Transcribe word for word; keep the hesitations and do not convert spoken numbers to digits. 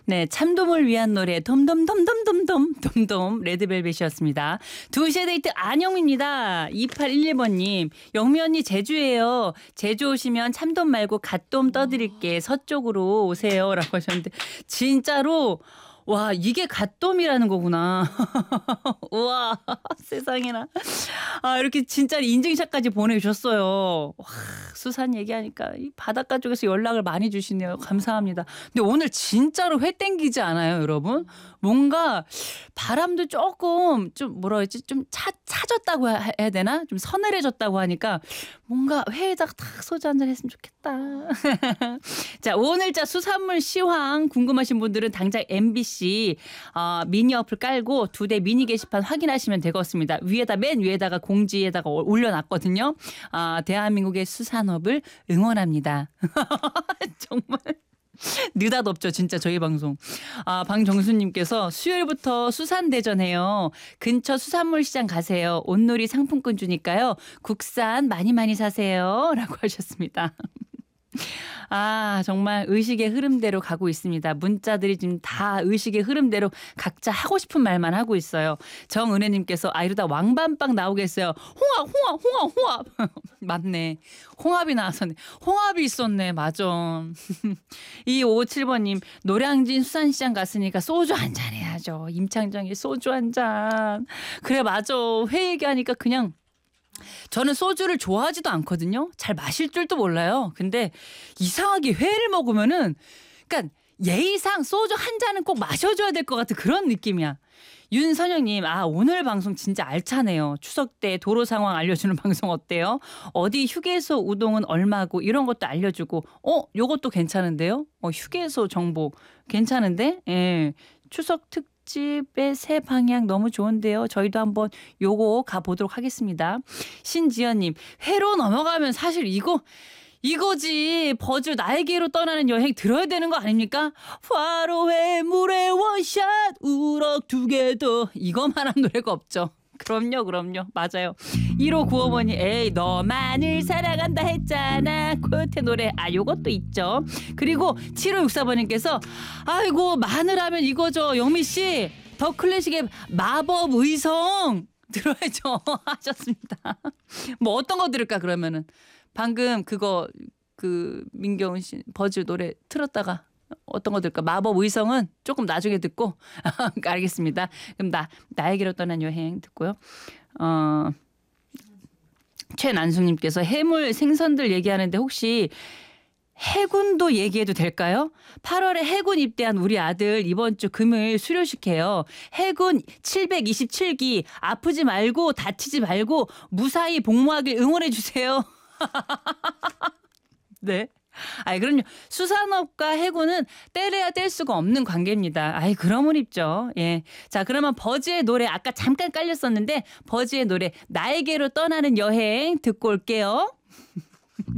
네, 참돔을 위한 노래 돔돔돔돔돔돔 돔돔 레드벨벳이었습니다. 두 시의 데이트 안영입니다. 이팔일일 번님 영미 언니 제주예요. 제주 오시면 참돔 말고 갓돔 떠드릴게. 서쪽으로 오세요 라고 하셨는데 진짜로 와 이게 갓돔이라는 거구나. 우와 세상에나. 아 이렇게 진짜 인증샷까지 보내주셨어요. 와 수산 얘기하니까 이 바닷가 쪽에서 연락을 많이 주시네요. 감사합니다. 근데 오늘 진짜로 회 땡기지 않아요 여러분? 뭔가 바람도 조금 좀 뭐라 그러지 좀 차, 차졌다고 해야 되나? 좀 서늘해졌다고 하니까 뭔가 회에다가 탁 소주 한잔 했으면 좋겠다. 자 오늘자 수산물 시황 궁금하신 분들은 당장 엠비씨 어, 미니 어플 깔고 두 대 미니 게시판 확인하시면 되겠습니다. 위에다 맨 위에다가 공지에다가 올려놨거든요. 아, 대한민국의 수산업을 응원합니다. 정말. 느닷없죠 진짜 저희 방송. 아, 방정수님께서 수요일부터 수산대전해요. 근처 수산물 시장 가세요. 온누리 상품권 주니까요. 국산 많이 많이 사세요 라고 하셨습니다. 아 정말 의식의 흐름대로 가고 있습니다. 문자들이 지금 다 의식의 흐름대로 각자 하고 싶은 말만 하고 있어요. 정은혜님께서 아 이러다 왕밤빵 나오겠어요. 홍합 홍합 홍합 홍합. 맞네. 홍합이 나왔었네. 홍합이 있었네. 맞아. 이오오칠 번님 노량진 수산시장 갔으니까 소주 한잔 해야죠. 임창정의 소주 한잔. 그래 맞아. 회 얘기하니까 그냥 저는 소주를 좋아하지도 않거든요. 잘 마실 줄도 몰라요. 근데 이상하게 회를 먹으면은 그러니까 예의상 소주 한 잔은 꼭 마셔줘야 될 것 같은 그런 느낌이야. 윤선영님, 아 오늘 방송 진짜 알차네요. 추석 때 도로 상황 알려주는 방송 어때요? 어디 휴게소 우동은 얼마고 이런 것도 알려주고, 어 요것도 괜찮은데요? 어 휴게소 정보 괜찮은데? 예, 추석 특 집의 새 방향 너무 좋은데요. 저희도 한번 요거 가보도록 하겠습니다. 신지연님 회로 넘어가면 사실 이거 이거지. 버즈 나에게로 떠나는 여행 들어야 되는 거 아닙니까? 화로회 물의 원샷 우럭 두 개 더 이거만한 노래가 없죠. 그럼요 그럼요 맞아요. 일오구오 번이 에이 너만을 사랑한다 했잖아 코요태 노래 아 요것도 있죠. 그리고 칠오육사 번님께서 아이고 마늘 하면 이거죠. 영미씨 더 클래식의 마법 의성 들어야죠 하셨습니다. 뭐 어떤 거 들을까 그러면은 방금 그거 그 민경훈 씨 버즈 노래 틀었다가 어떤 거 들까? 마법 의성은 조금 나중에 듣고 알겠습니다. 그럼 나 나에게로 떠난 여행 듣고요. 어, 최난숙님께서 해물 생선들 얘기하는데 혹시 해군도 얘기해도 될까요? 팔월에 해군 입대한 우리 아들 이번 주 금요일 수료식해요. 해군 칠백이십칠 기 아프지 말고 다치지 말고 무사히 복무하길 응원해 주세요. 네. 아이 그럼요. 수산업과 해군은 떼려야 뗄 수가 없는 관계입니다. 아이 그러면 입죠. 예. 자 그러면 버즈의 노래 아까 잠깐 깔렸었는데 버즈의 노래 나에게로 떠나는 여행 듣고 올게요.